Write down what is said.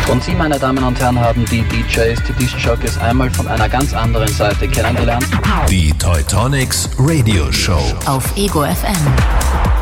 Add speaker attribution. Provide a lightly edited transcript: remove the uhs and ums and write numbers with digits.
Speaker 1: Und Sie, meine Damen und Herren, haben die DJs, die Disc-Jockeys einmal von einer ganz anderen Seite kennengelernt.
Speaker 2: Die Teutonics Radio Show
Speaker 3: auf Ego FM.